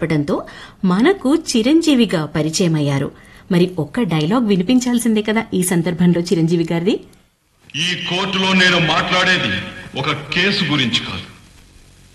చెప్పడంతో మనకు చిరంజీవిగా పరిచయమయ్యారు. మరి ఒక్క డైలాగ్ వినిపించాల్సిందే కదా ఈ సందర్భంలో చిరంజీవి గారిది. ఈ కోర్టులో నేను మాట్లాడేది ఒక కేసు గురించి కాదు,